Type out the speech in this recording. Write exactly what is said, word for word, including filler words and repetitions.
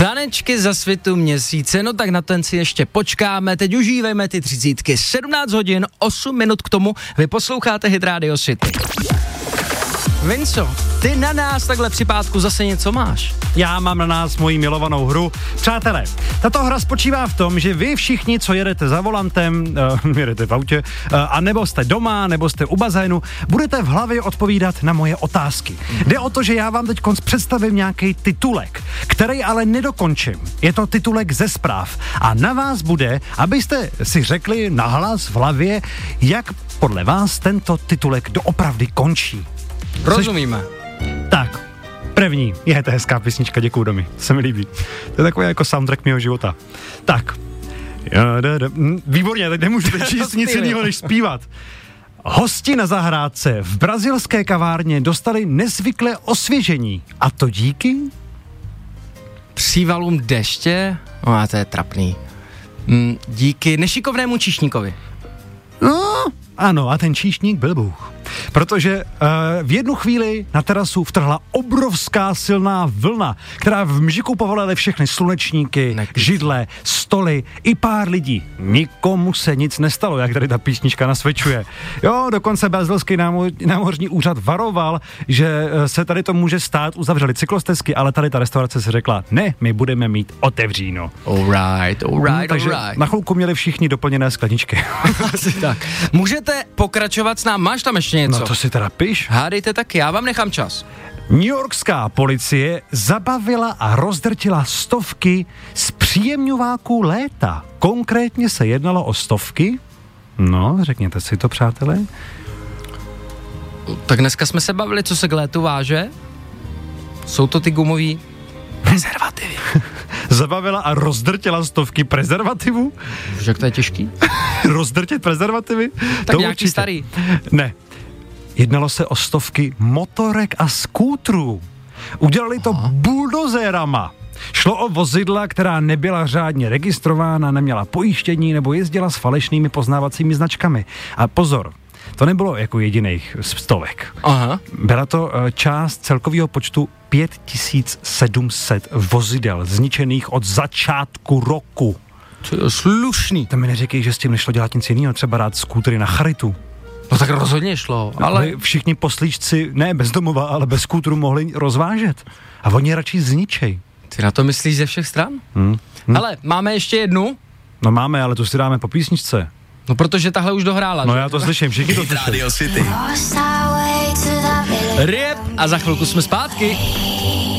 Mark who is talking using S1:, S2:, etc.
S1: Tanečky za svitu měsíce, no tak na ten si ještě počkáme, teď užívejme ty třicítky, sedmnáct hodin, osm minut k tomu, vy posloucháte Hit Radio City. Vinco, ty na nás takhle při pátku zase něco máš.
S2: Já mám na nás moji milovanou hru. Přátelé, tato hra spočívá v tom, že vy všichni, co jedete za volantem, uh, jedete v autě, uh, a nebo jste doma, nebo jste u bazénu, budete v hlavě odpovídat na moje otázky. Mm. Jde o to, že já vám teď představím nějaký titulek, který ale nedokončím. Je to titulek ze zpráv. A na vás bude, abyste si řekli nahlas v hlavě, jak podle vás tento titulek doopravdy končí.
S1: Rozumíme.
S2: Tak, první. Je to hezká písnička, děkuju Domi, se mi líbí. To je takový jako soundtrack mého života. Tak. Výborně, teď nemůžete číst nic jiného, než zpívat. Hosti na zahrádce v brazilské kavárně dostali nezvyklé osvěžení. A to díky?
S1: Přívalům deště? No a to je trapný. Mm, díky nešikovnému číšníkovi.
S2: No, ano, a ten číšník byl Bůh. Protože uh, v jednu chvíli na terasu vtrhla obrovská silná vlna, která v mžiku povolila všechny slunečníky, Nekýc. židle, stoly i pár lidí. Nikomu se nic nestalo, jak tady ta písnička nasvědčuje. Jo, dokonce brazilský námo- námořní úřad varoval, že se tady to může stát, uzavřeli cyklostezky, ale tady ta restaurace si řekla, ne, my budeme mít otevříno.
S1: Alright, alright,
S2: hmm, takže
S1: alright.
S2: na chvilku měli všichni doplněné skleničky.
S1: Asi tak. Můžete pokračovat s námi, máš tam ještě něco?
S2: No to si teda piš.
S1: Hádejte taky, já vám nechám čas.
S2: Newyorská policie zabavila a rozdrtila stovky zpříjemňováků léta. Konkrétně se jednalo o stovky. No, řekněte si to, přátelé.
S1: Tak dneska jsme se bavili, co se k létu váže. Jsou to ty gumový prezervativy.
S2: Zabavila a rozdrtila stovky prezervativů?
S1: Už jak to je těžký?
S2: Rozdrtit prezervativy?
S1: Tak
S2: to
S1: nějaký
S2: určitě.
S1: starý.
S2: Ne. Jednalo se o stovky motorek a skútrů. Udělali to Aha. buldozérama. Šlo o vozidla, která nebyla řádně registrována, neměla pojištění nebo jezdila s falešnými poznávacími značkami. A pozor, to nebylo jako jediných stovek.
S1: Aha.
S2: Byla to část celkového počtu pět tisíc sedm set vozidel zničených od začátku roku.
S1: To je slušný.
S2: To mi neříkej, že s tím nešlo dělat nic jiného, třeba dát skútry na charitu.
S1: No tak rozhodně šlo, ale...
S2: Všichni poslíčci, ne bezdomova, ale bez skútru mohli rozvážet. A oni radši zničej.
S1: Ty na to myslíš ze všech stran?
S2: Hmm. Hmm.
S1: Ale máme ještě jednu?
S2: No máme, ale tu si dáme po písničce.
S1: No protože tahle už dohrála.
S2: No
S1: že?
S2: já to slyším, všichni to slyším.
S1: Rap a za chvilku jsme zpátky.